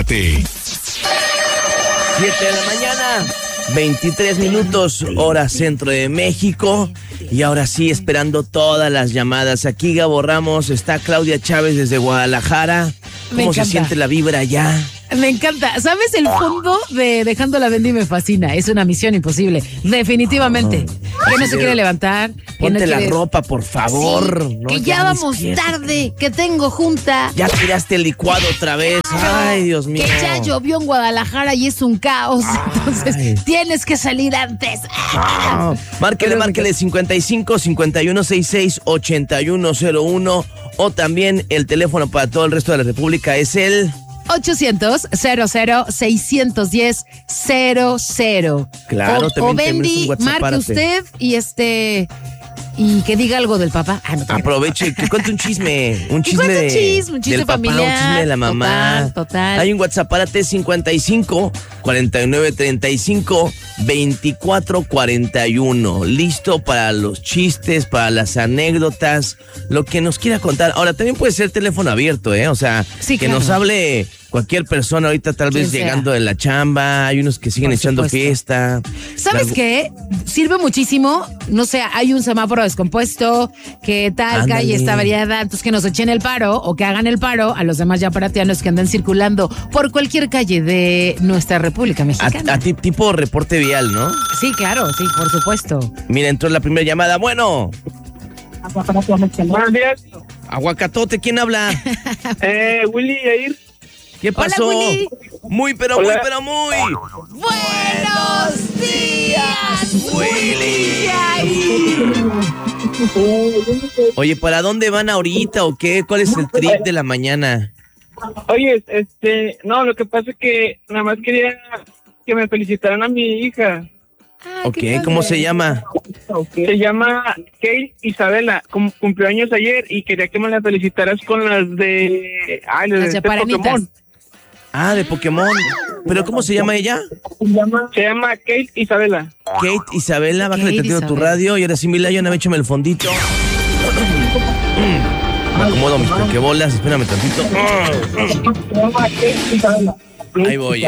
Apárate. 7 de la mañana, 23 minutos, hora centro de México. Y ahora sí, esperando todas las llamadas. Aquí Gabo Ramos, está Claudia Chávez desde Guadalajara. ¿Cómo se siente la vibra allá? Me encanta. ¿Sabes? El fondo de Dejando la Bendy me fascina. Es una misión imposible. Definitivamente. Que no se quiere levantar. Ponte no la quiere... ropa, por favor. Sí, no, que ya vamos tarde. Que tengo junta. Ya tiraste el licuado otra vez. Ay, Dios mío. Que ya llovió en Guadalajara y es un caos. Entonces, tienes que salir antes. Márquele 55 51 66 8101. O también el teléfono para todo el resto de la República es el 800-00-610-00. Claro, o Bendy, marque usted y y que diga algo del papá. Aproveche, que cuente un chisme. Un chisme un del chisme papá, familiar. un chisme de la mamá. Total. Hay un WhatsApp, párate 55 49 35 24 41. Listo para los chistes, para las anécdotas, lo que nos quiera contar. Ahora, también puede ser teléfono abierto, ¿eh? O sea, sí, que claro. Nos hable cualquier persona ahorita, tal vez llegando de la chamba. Hay unos que siguen echando fiesta. ¿Sabes qué? Sirve muchísimo. No sé, hay un semáforo descompuesto, que tal calle está variada, entonces que nos echen el paro o que hagan el paro a los demás yaparatianos que andan circulando por cualquier calle de nuestra República Mexicana. A ti, tipo reporte vial, ¿no? Sí, claro, sí, por supuesto. Mira, entró la primera llamada. Bueno. Buenos días. Aguacatote, ¿quién habla? Willy Yair. ¿Qué pasó? Hola, Willy. Muy. ¡Buenos días, Willy! Oye, ¿para dónde van ahorita o qué? ¿Cuál es el trip de la mañana? Oye, no, lo que pasa es que nada más quería que me felicitaran a mi hija. Ok, ¿cómo se llama? Se llama Kate Isabela, cumplió años ayer y quería que me la felicitaras con las de... las chaparanitas. Pokémon. De Pokémon. ¿Pero cómo se llama ella? Se llama Kate Isabela. Kate Isabela, bájale tantito tu radio y ahora sí, Mila, échame el fondito. Me acomodo mis pokebolas, espérame tantito. Se llama Kate Isabela. Ahí voy.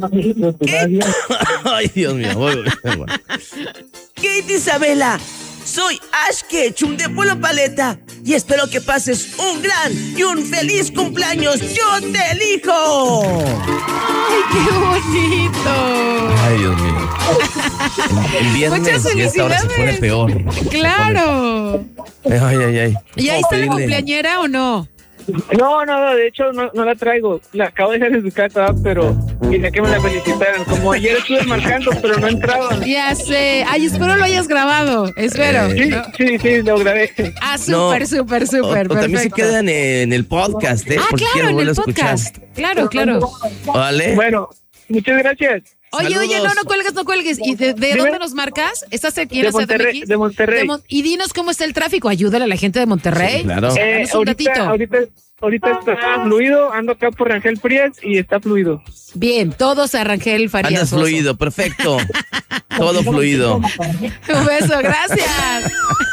Ay, Dios mío, voy. Kate Isabela, soy Ash Ketchum de Pueblo Paleta y espero que pases un gran y un feliz cumpleaños. ¡Yo te elijo! ¡Ay, qué bonito! Ay, Dios mío. En viernes y esta hora se pone peor. ¡Claro! Ay. ¿Ya está la cumpleañera o no? No, de hecho no la traigo. La acabo de dejar en su casa, pero quería que me la felicitaran. Como ayer estuve marcando, pero no entraba. Ya sé. Ay, espero lo hayas grabado. Espero. Sí, lo grabé. Súper. O también se quedan en el podcast, ¿eh? Porque claro, en el podcast. Claro. ¿Vale? Bueno, muchas gracias. Oye, no cuelgues. ¿Y de dónde nos marcas? ¿Estás aquí en la CDMX? De Monterrey. Y dinos cómo está el tráfico. Ayúdale a la gente de Monterrey. Sí, claro. Ahorita está fluido. Ando acá por Rangel Frías y está fluido. Bien, todos a Rangel Farías. Andas fluido, perfecto. Todo fluido. Un beso, gracias.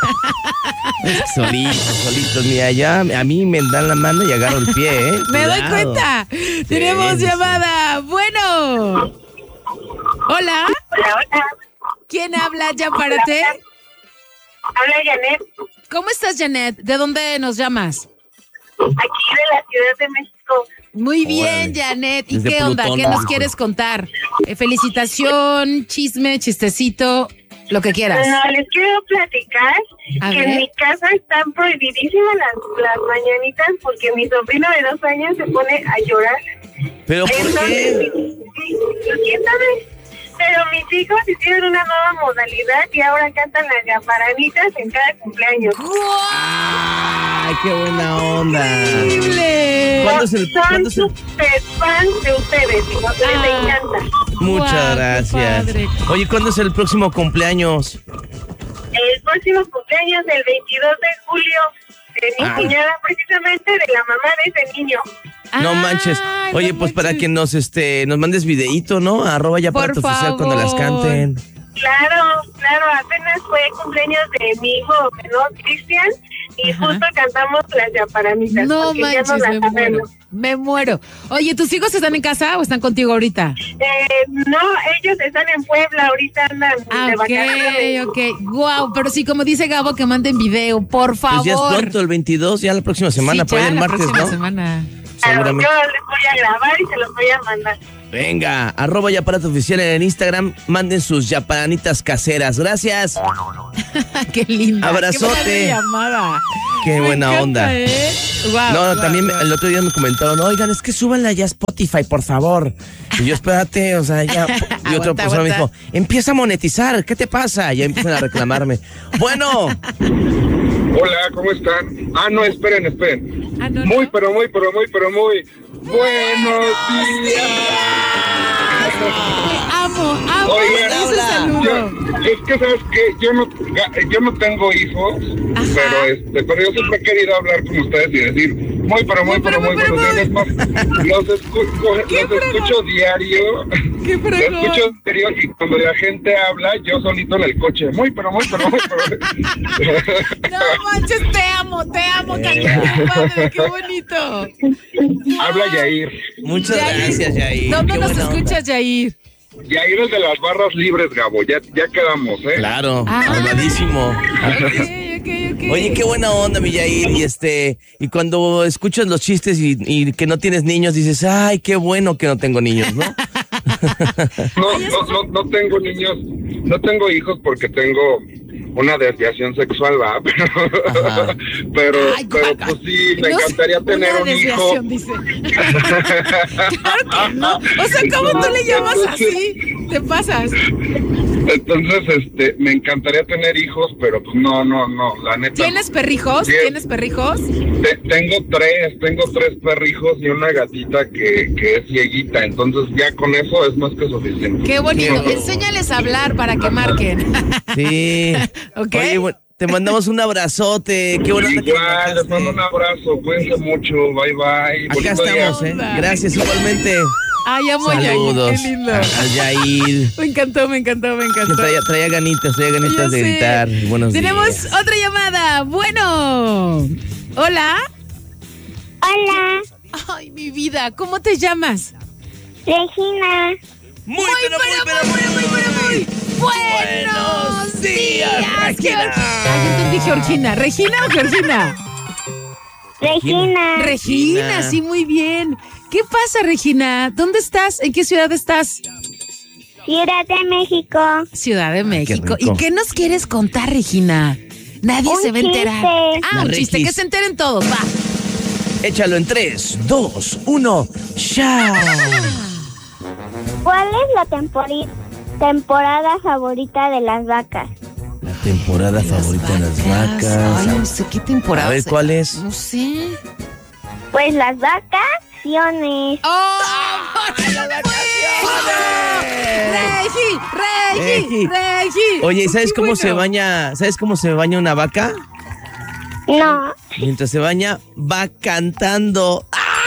Solitos, mira, ya a mí me dan la mano y agarro el pie, ¿eh? Me doy cuenta. Tenemos llamada. Bueno. Hola. ¿Quién habla? Ya párate. Habla Janet. ¿Cómo estás, Janet? ¿De dónde nos llamas? Aquí de la Ciudad de México. Muy bien, Janet. ¿Y qué onda? ¿Qué nos quieres contar? Felicitación, chisme, chistecito, lo que quieras. No, les quiero platicar que en mi casa están prohibidísimas las mañanitas porque mi sobrino de 2 años se pone a llorar. ¿Pero por qué? ¿Quién sabe? Pero mis hijos hicieron una nueva modalidad y ahora cantan las yaparanitas en cada cumpleaños. ¡Ay, qué buena onda! ¡Increíble! Son súper fans de ustedes y nos les encanta. Muchas gracias. Oye, ¿cuándo es el próximo cumpleaños? El próximo cumpleaños del 22 de julio de mi cuñada, precisamente de la mamá de ese niño. No manches. Oye, pues para que nos mandes videíto, ¿no? @yaparatoficial cuando las canten. Claro, apenas fue cumpleaños de mi hijo menor, Cristian, y justo cantamos las yaparanitas. No manches, ya no las sabemos. Me muero. Oye, ¿tus hijos están en casa o están contigo ahorita? No, ellos están en Puebla, ahorita andan de vacaciones. Ok. Guau, pero sí, como dice Gabo, que manden video, por favor. Pues ya es pronto, el 22, ya la próxima semana, por ahí el martes, ¿no? Semana. Claro, yo les voy a grabar y se los voy a mandar. Venga, @yaparatooficial en el Instagram, manden sus yapanitas caseras. Gracias. Qué linda. Abrazote. Qué buena llamada. Qué buena encanta, onda. Wow, También el otro día me comentaron, oigan, es que súbanla ya a Spotify, por favor. Y yo, espérate, o sea, ya. Y otra persona me dijo, empieza a monetizar, ¿qué te pasa? Y ya empiezan a reclamarme. Bueno. Hola, ¿cómo están? No, esperen. No, muy buenos días. Amo. Oigan, Ese saludo. Es que sabes que yo no tengo hijos, pero yo siempre he querido hablar con ustedes y decir muy buenos días. Los escucho diario. Qué Los escucho diario y cuando la gente habla, yo solito en el coche. Muy. No manches, te amo, cariño, padre, qué bonito. Habla Yair. Muchas gracias, Yair. ¿Dónde nos escuchas, Yair? Yair es de las barras libres, Gabo. Ya quedamos, ¿eh? Claro, armadísimo. Ok. Oye, qué buena onda, mi Yair. Y cuando escuchas los chistes y que no tienes niños, dices, ay, qué bueno que no tengo niños, ¿no? No tengo niños, no tengo hijos porque tengo una desviación sexual, ¿va? Pero pues sí, me encantaría tener un hijo. Dice. Claro que no. O sea, ¿cómo tú le llamas así? Te pasas. Entonces, me encantaría tener hijos, pero pues no, la neta. ¿Tienes perrijos? Sí. ¿Tienes perrijos? Tengo tres perrijos y una gatita que es cieguita, entonces ya con eso es más que suficiente. Qué bonito. Enséñales a hablar para que marquen. Sí. Okay. Oye, te mandamos un abrazote. Qué bueno. Igual, les mando un abrazo. Cuídense mucho. Bye. Acá estamos, Gracias, igualmente. Ay, amo a Yair, qué lindo. A Yair. Me encantó. Traía ganitas de gritar. Buenos Tenemos días. otra llamada. Bueno. Hola. Ay, mi vida. ¿Cómo te llamas? Regina. Muy buenos días, Regina. Yo entendí Georgina. ¿Regina o Georgina? Regina, sí, muy bien. ¿Qué pasa, Regina? ¿Dónde estás? ¿En qué ciudad estás? Ciudad de México. Ciudad de México. Qué rico. ¿Y qué nos quieres contar, Regina? Nadie se va a enterar. La Un chiste, Regis. que se enteren todos, va. Échalo en 3, 2, 1, ¡ya! ¿Cuál es la temporada favorita de las vacas? La temporada favorita de las vacas. Ay, no sé qué temporada. A ver, ¿cuál es? No sé. Pues las vacaciones. ¡Oh! ¡Las ¡Regi! Oye, ¿sabes Qué cómo bueno. se baña? ¿Sabes cómo se baña una vaca? No. Mientras se baña, va cantando.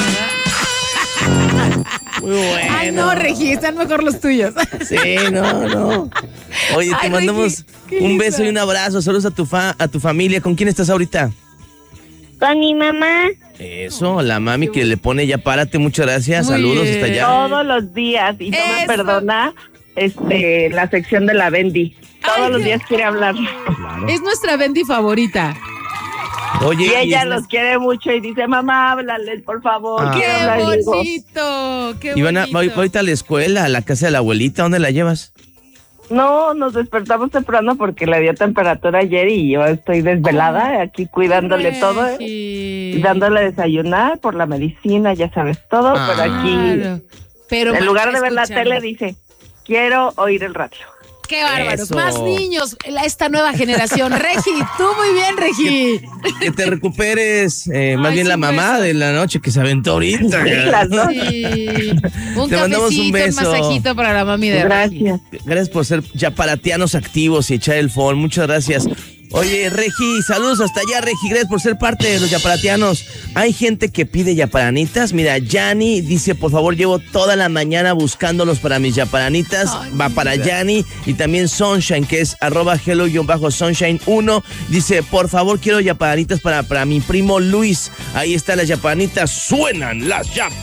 Muy bueno. Ay, no, Regi, están mejor los tuyos. Sí, no. Oye, te Ay, mandamos Regi, qué un linda. beso y un abrazo. Saludos a tu familia. ¿Con quién estás ahorita? Con mi mamá. Eso, la mami que le pone ya párate. Muchas gracias. Muy Saludos bien. hasta allá. Todos los días, y no me Eso. perdona la sección de la Bendy. Todos los días quiere hablar. Es nuestra Bendy favorita. Oye, Y ella es- los quiere mucho y dice, mamá, háblales, por favor. Ah. quiero ¡Qué hablar". Y digo, bonito! ¡Qué Y va bonito! ahorita a la escuela, a la casa de la abuelita. ¿Dónde la llevas? no, nos despertamos temprano porque le dio temperatura ayer y yo estoy desvelada aquí cuidándole todo, y dándole a desayunar por la medicina, ya sabes todo, Ah. pero aquí, Claro. Pero en lugar de ver la escuchando. tele, dice, quiero oír el radio. ¡Qué bárbaros! Eso. Más niños, esta nueva generación. Regi, tú muy bien, Regi. Que te recuperes, más Ay, bien sí, la mamá beso. de la noche que se aventó ahorita. Las dos. Sí. Un Te mandamos cafecito, un beso. masajito para la mami de Regi. Gracias. Gracias por ser yaparatianos activos y echar el phone. Muchas gracias. Oye, Regi, saludos hasta allá, Regi, gracias por ser parte de los yaparatianos. Hay gente que pide yaparanitas. Mira, Yani dice, por favor, llevo toda la mañana buscándolos para mis yaparanitas. Va para Yani. Y también Sunshine, que es @hello_sunshine1. Dice, por favor, quiero yaparanitas para mi primo Luis. Ahí están las yaparanitas. Suenan las yaparanitas.